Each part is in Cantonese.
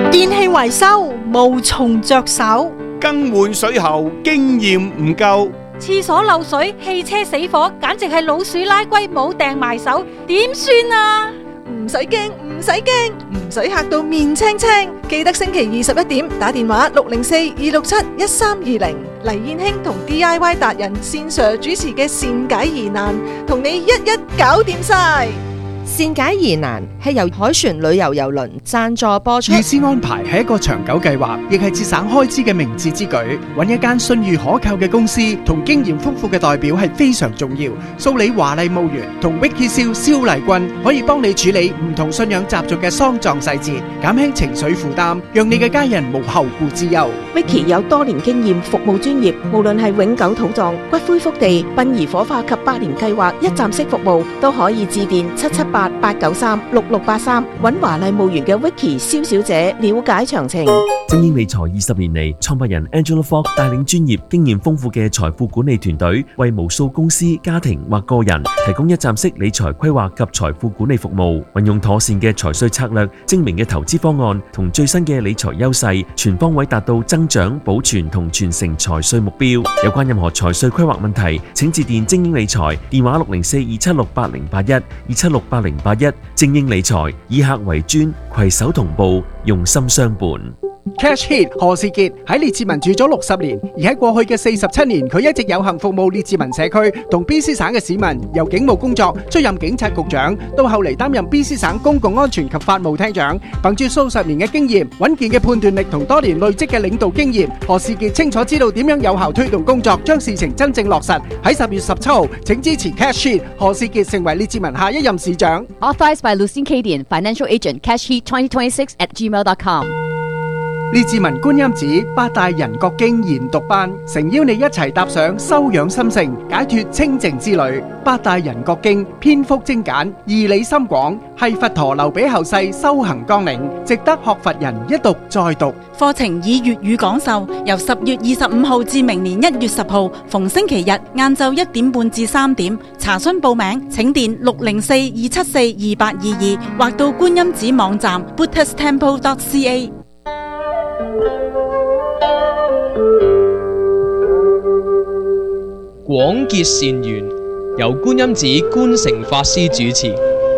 電器維修無從着手， 更換水喉經驗唔夠， 廁所漏水、汽車死火，簡直係老鼠拉龜冇掟埋手，點算啊？ 唔使驚，唔使驚，唔使嚇到面青青。記得星期21點打電話604-267-1320，黎燕卿同 DIY 達人線上主持嘅善解疑難，同你一一搞掂晒。 善解疑難係由海船旅遊郵輪贊助播出。 預先安排係一個長久計劃，亦係節省開支嘅明智之舉。揾一間信譽可靠嘅公司同經驗豐富嘅代表係非常重要。蘇里華麗墓園同 Vicky 蕭麗君可以幫你處理唔同信仰習俗嘅喪葬細節，減輕情緒負擔，讓你嘅家人無後顧之憂。 Vicky 有多年經驗，服務專業，無論係永久土葬、骨灰福地、殯儀火化及百年計劃一站式服務，都可以致電778-893-6683，揾華麗墓園嘅 Vicky 蕭小姐了解詳情。 精英理財20年嚟，創辦人 Angela Fogg 帶領專業、經驗豐富嘅財富管理團隊，為無數公司、家庭或個人提供一站式理財規劃及財富管理服務。運用妥善嘅財稅策略、精明嘅投資方案同最新嘅理財優勢，全方位達到增長、保存同傳承財稅目標。有關任何財稅規劃問題，請致電精英理財，電話604-276-8081，276-8081。精英理財以客為尊，攜手同步，用心相伴。 Cash Hit 何士傑喺列治文住咗60年，而喺過去嘅47年，佢一直有幸服務列治文社區同 BC 省嘅市民，由警務工作出任警察局長，到後嚟擔任 BC 省公共安全及法務廳長。憑住數十年嘅經驗、穩健嘅判斷力同多年累積嘅領導經驗，何士傑清楚知道點樣有效推動工作，將事情真正落實。喺10月17號，請支持 Cash Hit 何士傑成為列治文下一任市長。 Authorized by Lucien Cadian, Financial Agent, Cash Heat 2026@gmail.com。 列治文觀音寺八大人覺經研讀班，誠邀你一齊踏上修養心性、解脫清淨之旅。八大人覺經篇幅精簡，義理深廣，係佛陀留俾後世修行綱領，值得學佛人一讀再讀。 課程以粵語講授，由10月25號至明年1月10號，逢星期日晏晝1點半至3點。查詢報名請電604-274-2822，或到觀音寺網站 buddhisttemple.ca。 廣結善緣，由觀音寺觀誠法師主持。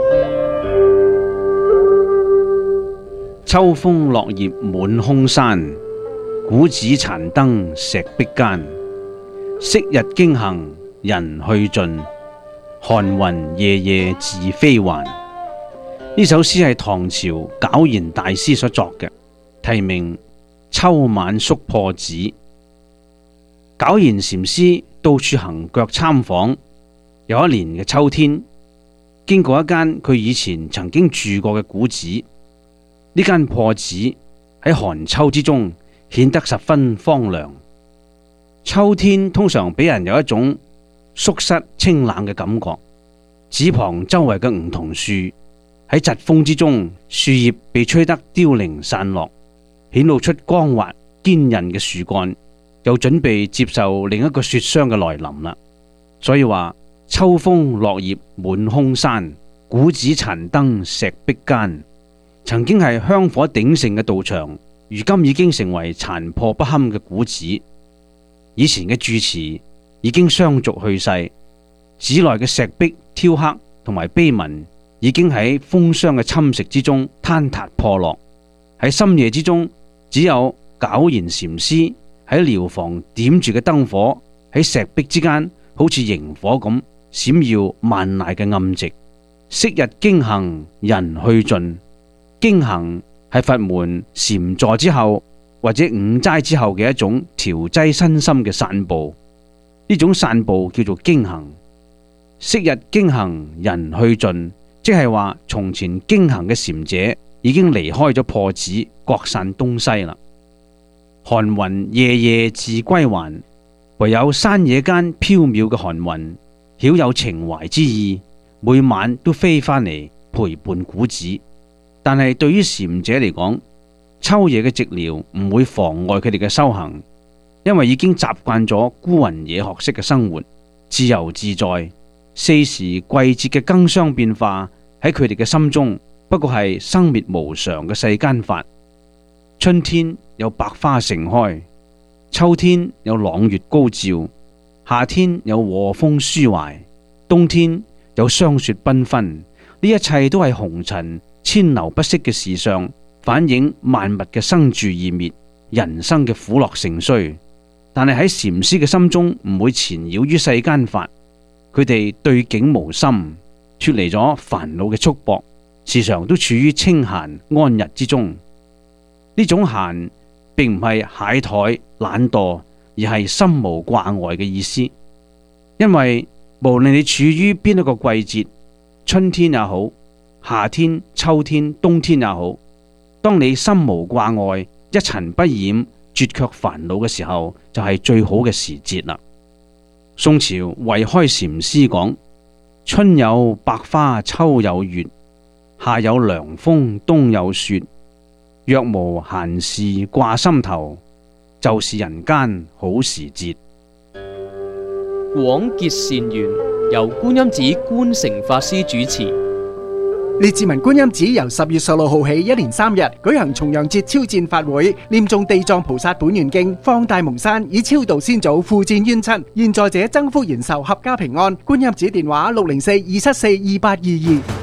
秋風落葉滿空山，古寺殘燈石壁間。昔日經行人去盡，寒雲夜夜自飛還。呢首詩係唐朝皎然大師所作嘅，題名《秋晚宿破寺》。皎然禪師到處行腳參訪，有一年嘅秋天，經過一間佢以前曾經住過嘅古寺。呢間破寺喺寒秋之中顯得十分荒涼。秋天通常俾人有一種肅殺清冷嘅感覺。寺旁周圍嘅梧桐樹喺疾風之中，樹葉被吹得凋零散落，顯露出光滑堅韌嘅樹幹，又準備接受另一個雪霜嘅來臨啦。所以話秋風落葉滿空山，古寺殘燈石壁間。曾經係香火鼎盛嘅道場，如今已經成為殘破不堪嘅古寺。以前嘅住持已經相續去世，寺內嘅石壁雕刻同埋碑文已經喺風霜嘅侵蝕之中坍塌破落。喺深夜之中，只有皎然禪師喺寮房點住嘅燈火，喺石壁之間好似螢火咁閃耀萬籟嘅暗寂。昔日經行人去盡，經行係佛門禪坐之後或者午齋之後嘅一種調劑身心嘅散步，呢種散步叫做經行。昔日經行人去盡，即係話從前經行嘅禪者已經離開咗破寺，各散東西啦。寒雲夜夜自歸還，唯有山野間飄渺嘅寒雲，曉有情懷之意，每晚都飛返嚟陪伴古寺。但係對於禪者嚟講，秋夜嘅寂寥唔會妨礙佢哋嘅修行，因為已經習慣咗孤雲野鶴式嘅生活，自由自在。四時季節嘅更相變化喺佢哋嘅心中，不過係生滅無常嘅世間法。 春天有百花盛開，秋天有朗月高照，夏天有和風抒懷，冬天有霜雪繽紛。呢一切都係紅塵遷流不息嘅事相，反映萬物嘅生住異滅，人生嘅苦樂盛衰。但係喺禪師嘅心中唔會纏繞於世間法，佢哋對境無心，脫離咗煩惱嘅束縛，時常都處於清閒安逸之中。呢種閒並唔係懈怠懶惰，而係心無掛礙嘅意思。因為無論你處於邊一個季節，春天也好，夏天、秋天、冬天也好，當你心無掛礙，一塵不染，絕卻煩惱嘅時候，就係最好嘅時節啦。宋朝慧開禪師講：春有百花，秋有月，夏有涼風，冬有雪。若無閒事掛心頭，就是人間好時節。 廣結善緣，由觀音寺觀誠法師主持。 列治文觀音寺由10月16號起1連3日舉行重陽節超薦法會，念誦地藏菩薩本願經，放大蒙山，以超度先祖，負戰冤親，現在者增福延壽，合家平安。觀音寺電話604-274-2822。